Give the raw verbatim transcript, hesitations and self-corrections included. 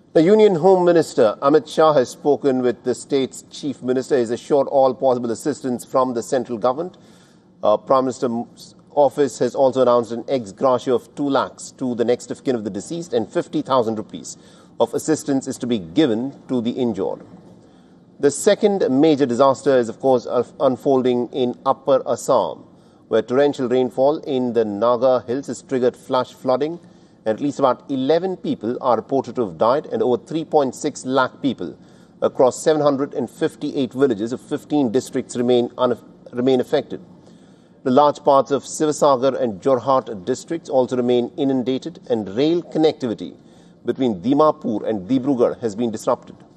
The Union Home Minister Amit Shah has spoken with the state's chief minister. He has assured all possible assistance from the central government. Uh, Prime Minister's office has also announced an ex gratia of two lakhs to the next of kin of the deceased, and fifty thousand rupees of assistance is to be given to the injured. The second major disaster is, of course, unfolding in Upper Assam, where torrential rainfall in the Naga Hills has triggered flash flooding, and at least about eleven people are reported to have died, and over three point six lakh people across seven hundred fifty-eight villages of fifteen districts remain, remain affected. The large parts of Sivasagar and Jorhat districts also remain inundated, and rail connectivity between Dimapur and Dibrugarh has been disrupted.